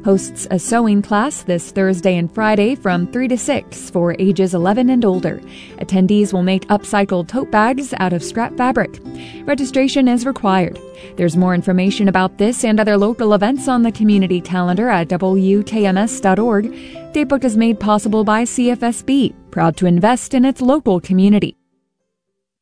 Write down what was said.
hosts a sewing class this Thursday and Friday from 3 to 6 for ages 11 and older. Attendees will make upcycled tote bags out of scrap fabric. Registration is required. There's more information about this and other local events on the community calendar at WKMS.org. Datebook is made possible by CFSB, proud to invest in its local community.